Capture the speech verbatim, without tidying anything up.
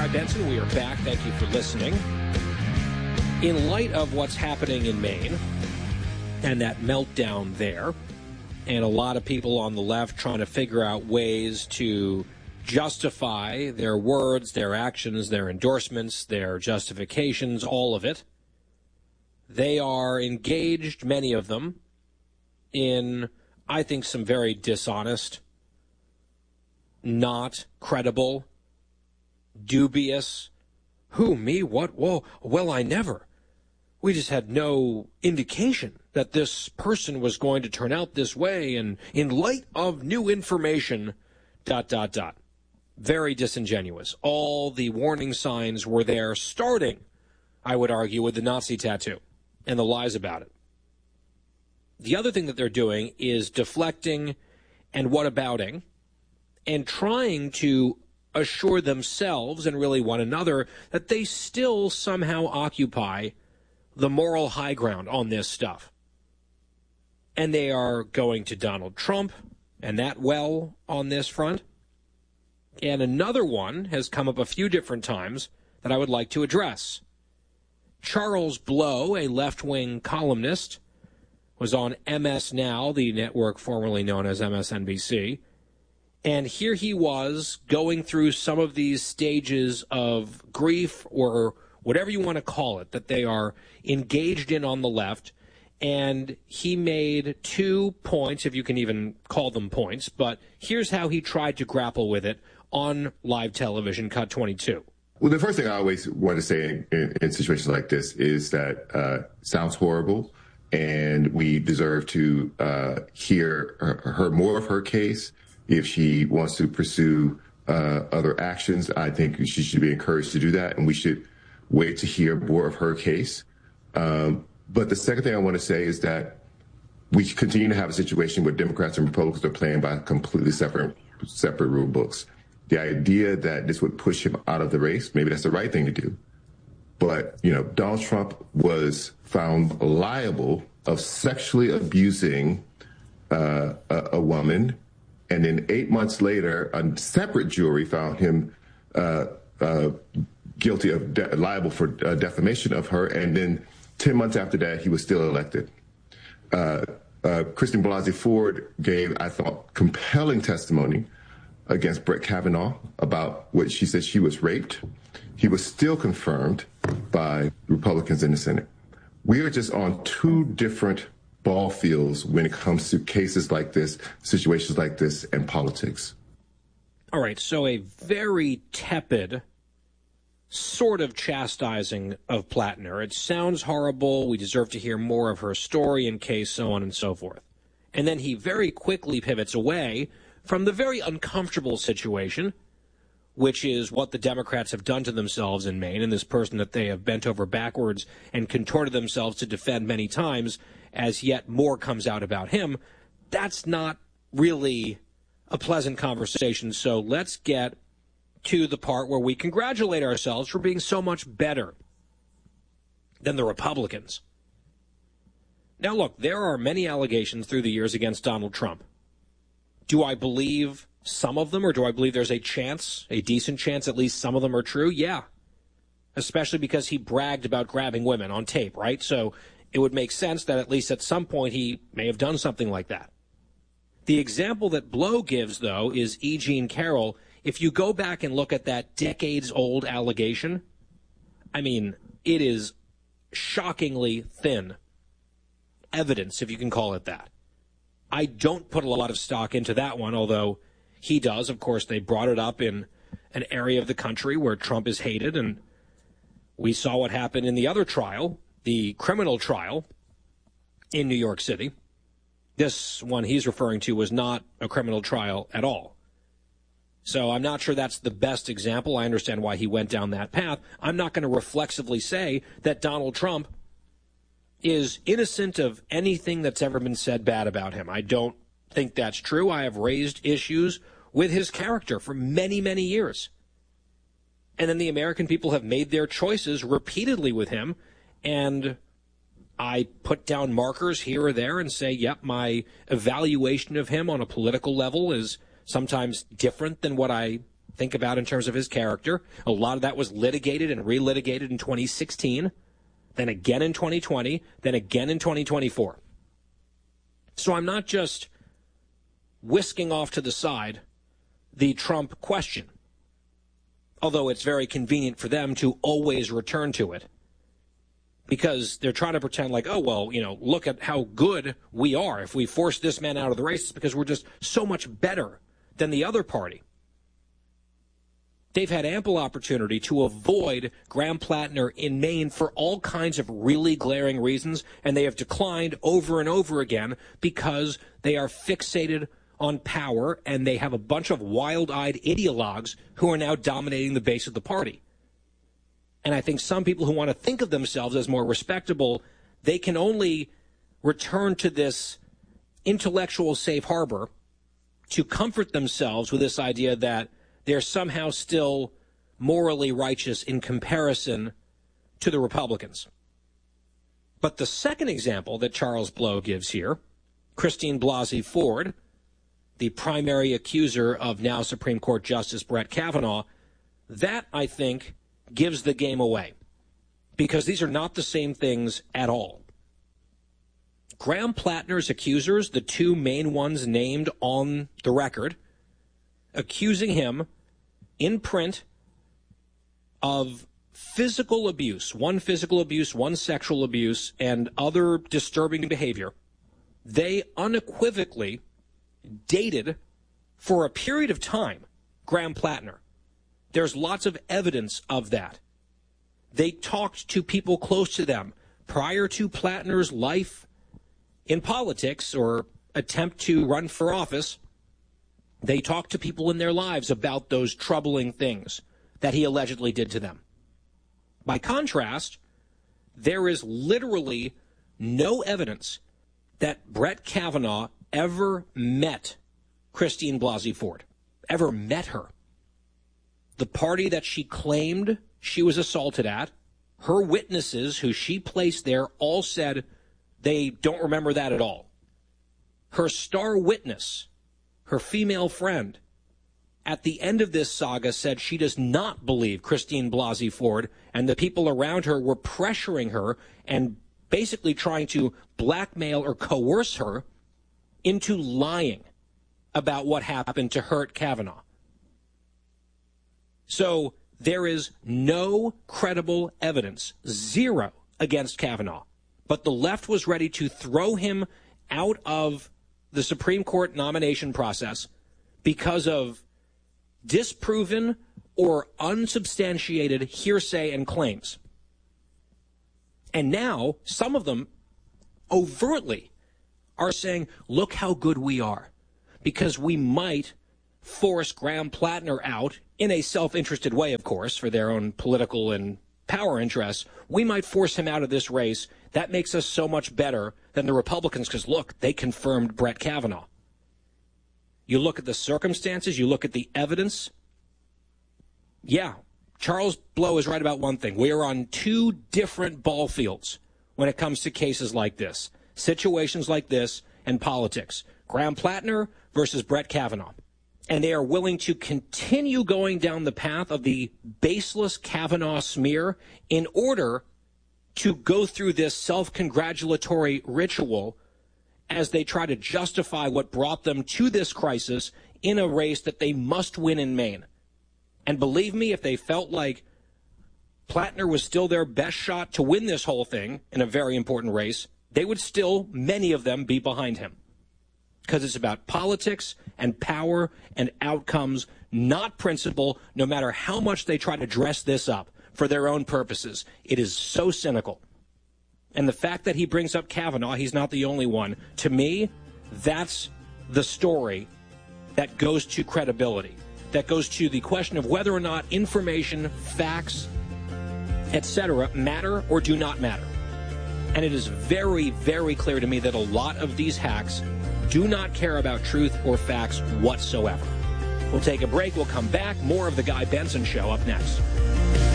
Guy Benson. We are back. Thank you for listening. In light of what's happening in Maine and that meltdown there, and a lot of people on the left trying to figure out ways to justify their words, their actions, their endorsements, their justifications, all of it, they are engaged, many of them, in, I think, some very dishonest, not credible, dubious, who, me, what, whoa, well, I never. We just had no indication that this person was going to turn out this way, and in light of new information, dot, dot, dot. Very disingenuous. All the warning signs were there, starting, I would argue, with the Nazi tattoo and the lies about it. The other thing that they're doing is deflecting and whatabouting and trying to assure themselves and really one another that they still somehow occupy the moral high ground on this stuff. And they are going to Donald Trump and that well on this front. And another one has come up a few different times that I would like to address. Charles Blow, a left-wing columnist, was on M S Now, the network formerly known as M S N B C. And here he was going through some of these stages of grief or whatever you want to call it, that they are engaged in on the left. And he made two points, if you can even call them points, but here's how he tried to grapple with it on live television, Cut twenty-two. Well, the first thing I always want to say in, in, in situations like this is that uh, sounds horrible, and we deserve to uh, hear her, her more of her case. If she wants to pursue uh, other actions, I think she should be encouraged to do that, and we should wait to hear more of her case. Um, but the second thing I want to say is that we continue to have a situation where Democrats and Republicans are playing by completely separate separate rule books. The idea that this would push him out of the race, maybe that's the right thing to do. But, you know, Donald Trump was found liable of sexually abusing uh, a, a woman. And then eight months later, a separate jury found him uh, uh, guilty of de- liable for uh, defamation of her. And then ten months after that, he was still elected. Uh, uh, Christine Blasey Ford gave, I thought, compelling testimony against Brett Kavanaugh about what she said she was raped. He was still confirmed by Republicans in the Senate. We are just on two different ball fields when it comes to cases like this, situations like this, and politics. All right, so a very tepid sort of chastising of Plattner. It sounds horrible. We deserve to hear more of her story in case, so on and so forth. And then he very quickly pivots away from the very uncomfortable situation, which is what the Democrats have done to themselves in Maine, and this person that they have bent over backwards and contorted themselves to defend many times, as yet more comes out about him. That's not really a pleasant conversation, so let's get to the part where we congratulate ourselves for being so much better than the Republicans. Now, look, there are many allegations through the years against Donald Trump. Do I believe some of them, or do I believe there's a chance, a decent chance at least some of them are true? Yeah. Especially because he bragged about grabbing women on tape, right? So it would make sense that at least at some point he may have done something like that. The example that Blow gives, though, is E. Jean Carroll. If you go back and look at that decades-old allegation, I mean, it is shockingly thin evidence, if you can call it that. I don't put a lot of stock into that one, although he does. Of course, they brought it up in an area of the country where Trump is hated, and we saw what happened in the other trial, the criminal trial in New York City. This one he's referring to was not a criminal trial at all. So I'm not sure that's the best example. I understand why he went down that path. I'm not going to reflexively say that Donald Trump is innocent of anything that's ever been said bad about him. I don't think that's true. I have raised issues with his character for many, many years. And then the American people have made their choices repeatedly with him, and I put down markers here or there and say, yep, my evaluation of him on a political level is sometimes different than what I think about in terms of his character. A lot of that was litigated and relitigated in twenty sixteen, then again in twenty twenty, then again in twenty twenty-four. So I'm not just whisking off to the side the Trump question, although it's very convenient for them to always return to it, because they're trying to pretend like, oh, well, you know, look at how good we are. If we force this man out of the race, it's because we're just so much better than the other party. They've had ample opportunity to avoid Graham Plattner in Maine for all kinds of really glaring reasons, and they have declined over and over again because they are fixated on power, and they have a bunch of wild-eyed ideologues who are now dominating the base of the party. And I think some people who want to think of themselves as more respectable, they can only return to this intellectual safe harbor to comfort themselves with this idea that they're somehow still morally righteous in comparison to the Republicans. But the second example that Charles Blow gives here, Christine Blasey Ford, the primary accuser of now Supreme Court Justice Brett Kavanaugh, that, I think, gives the game away, because these are not the same things at all. Graham Plattner's accusers, the two main ones named on the record, accusing him in print of physical abuse, one physical abuse, one sexual abuse, and other disturbing behavior, they unequivocally dated for a period of time Graham Plattner. There's lots of evidence of that. They talked to people close to them prior to Plattner's life in politics or attempt to run for office. They talked to people in their lives about those troubling things that he allegedly did to them. By contrast, there is literally no evidence that Brett Kavanaugh ever met Christine Blasey Ford, ever met her. The party that she claimed she was assaulted at, her witnesses who she placed there all said they don't remember that at all. Her star witness, her female friend, at the end of this saga said she does not believe Christine Blasey Ford, and the people around her were pressuring her and basically trying to blackmail or coerce her into lying about what happened to hurt Kavanaugh. So there is no credible evidence, zero, against Kavanaugh. But the left was ready to throw him out of the Supreme Court nomination process because of disproven or unsubstantiated hearsay and claims. And now some of them overtly are saying, look how good we are, because we might force Graham Plattner out in a self-interested way, of course, for their own political and power interests. We might force him out of this race. That makes us so much better than the Republicans because, look, they confirmed Brett Kavanaugh. You look at the circumstances, you look at the evidence. Yeah, Charles Blow is right about one thing. We are on two different ball fields when it comes to cases like this, situations like this, and politics. Graham Plattner versus Brett Kavanaugh. And they are willing to continue going down the path of the baseless Kavanaugh smear in order to go through this self-congratulatory ritual as they try to justify what brought them to this crisis in a race that they must win in Maine. And believe me, if they felt like Plattner was still their best shot to win this whole thing in a very important race, they would still, many of them, be behind him. Because it's about politics and power and outcomes, not principle, no matter how much they try to dress this up for their own purposes. It is so cynical. And the fact that he brings up Kavanaugh, he's not the only one. To me, that's the story that goes to credibility, that goes to the question of whether or not information, facts, et cetera, matter or do not matter. And it is very, very clear to me that a lot of these hacks do not care about truth or facts whatsoever. We'll take a break. We'll come back. More of The Guy Benson Show up next.